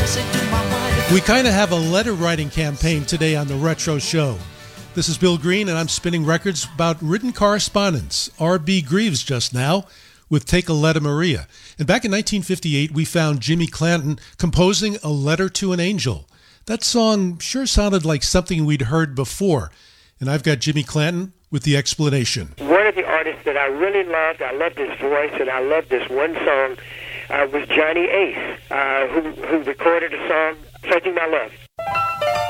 We kind of have a letter-writing campaign today on the Retro Show. This is Bill Green, and I'm spinning records about written correspondence. R.B. Greaves just now with Take a Letter Maria. And back in 1958, we found Jimmy Clanton composing A Letter to an Angel. That song sure sounded like something we'd heard before. And I've got Jimmy Clanton with the explanation. One of the artists that I really loved, I loved his voice, and I loved this one song, was Johnny Ace, who recorded a song, Searching My Love.